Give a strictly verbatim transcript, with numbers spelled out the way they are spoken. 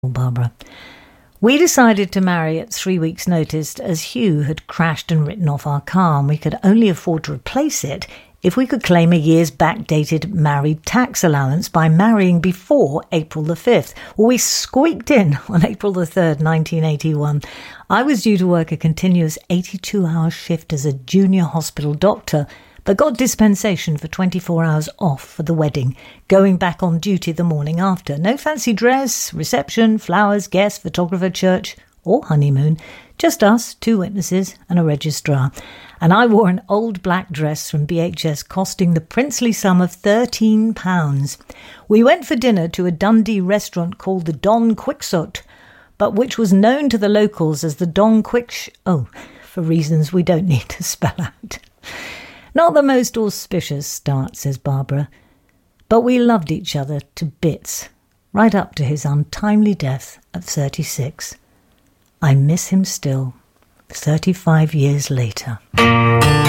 Barbara. We decided to marry at three weeks' notice as Hugh had crashed and written off our car, and we could only afford to replace it if we could claim a year's backdated married tax allowance by marrying before April the fifth. Well, we squeaked in on April the third, nineteen eighty-one. I was due to work a continuous eighty-two hour shift as a junior hospital doctor, but got dispensation for twenty-four hours off for the wedding, going back on duty the morning after. No fancy dress, reception, flowers, guests, photographer, church, or honeymoon. Just us, two witnesses, and a registrar. And I wore an old black dress from B H S costing the princely sum of thirteen pounds. We went for dinner to a Dundee restaurant called the Don Quixote, but which was known to the locals as the Don Quix... Oh, for reasons we don't need to spell out. Not the most auspicious start, says Barbara, but we loved each other to bits, right up to his untimely death at thirty-six. I miss him still, thirty-five years later.